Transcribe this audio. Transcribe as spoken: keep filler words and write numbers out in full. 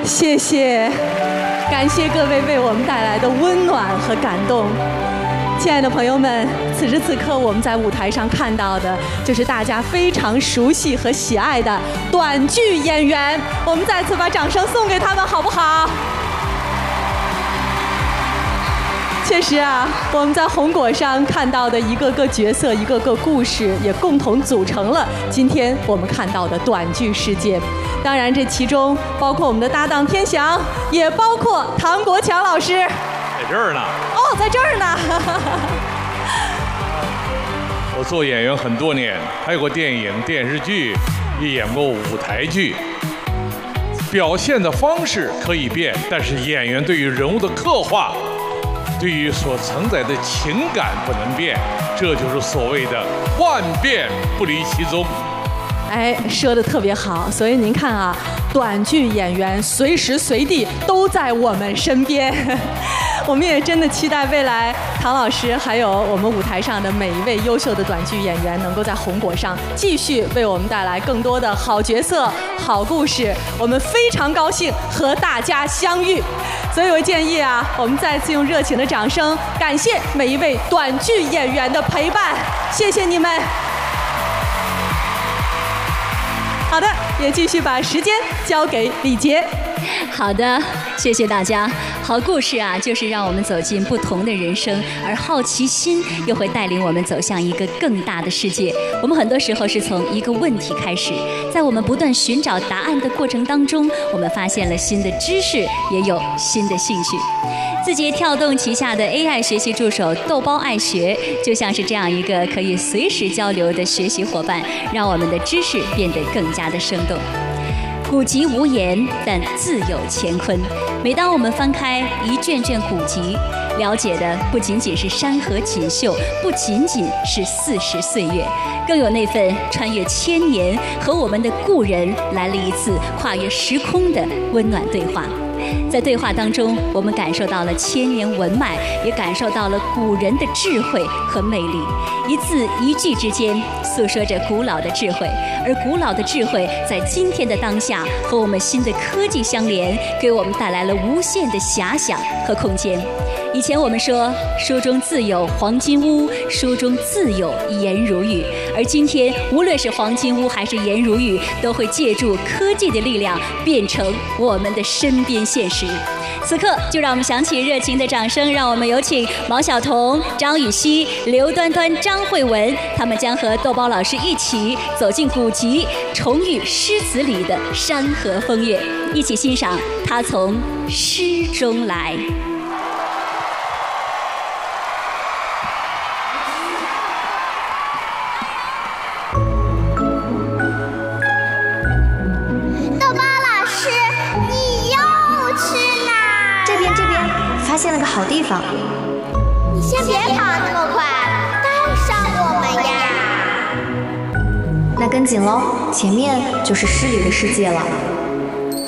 谢谢，感谢各位为我们带来的温暖和感动。亲爱的朋友们，此时此刻我们在舞台上看到的就是大家非常熟悉和喜爱的短剧演员，我们再次把掌声送给他们，好不好？确实啊，我们在红果上看到的一个个角色、一个个故事，也共同组成了今天我们看到的短剧世界。当然，这其中包括我们的搭档天翔，也包括唐国强老师。 在这儿呢。 哦，在这儿呢。 我做演员很多年，拍过电影、电视剧，也演过舞台剧。表现的方式可以变，但是演员对于人物的刻画，对于所承载的情感不能变，这就是所谓的万变不离其宗。 哎，说的特别好，所以您看啊，短剧演员随时随地都在我们身边。我们也真的期待未来唐老师还有我们舞台上的每一位优秀的短剧演员，能够在红果上继续为我们带来更多的好角色、好故事。我们非常高兴和大家相遇，所以我建议啊，我们再次用热情的掌声感谢每一位短剧演员的陪伴，谢谢你们。好的，也继续把时间交给李杰。 好的，谢谢大家。好故事啊，就是让我们走进不同的人生，而好奇心又会带领我们走向一个更大的世界。我们很多时候是从一个问题开始，在我们不断寻找答案的过程当中，我们发现了新的知识，也有新的兴趣。字节跳动旗下的 A I 学习助手豆包爱学，就像是这样一个可以随时交流的学习伙伴，让我们的知识变得更加的生动。古籍无言，但自有乾坤。每当我们翻开一卷卷古籍，了解的不仅仅是山河锦绣，不仅仅是四十岁月，更有那份穿越千年和我们的故人来了一次跨越时空的温暖对话。在对话当中，我们感受到了千年文脉，也感受到了古人的智慧和魅力。一字一句之间诉说着古老的智慧，而古老的智慧在今天的当下和我们新的科技相连，给我们带来了无限的遐想和空间。以前我们说书中自有黄金屋，书中自有颜如玉，而今天无论是黄金屋还是颜如玉，都会借助科技的力量变成我们的身边现实。此刻就让我们响起热情的掌声，让我们有请毛晓彤、张雨绮、刘端端、张慧雯，他们将和豆包老师一起走进古籍，重遇诗词里的山河风月，一起欣赏它从诗中来。 发现了个好地方， 你先别跑那么快，带上我们呀！ 那跟紧喽，前面就是诗里的世界了。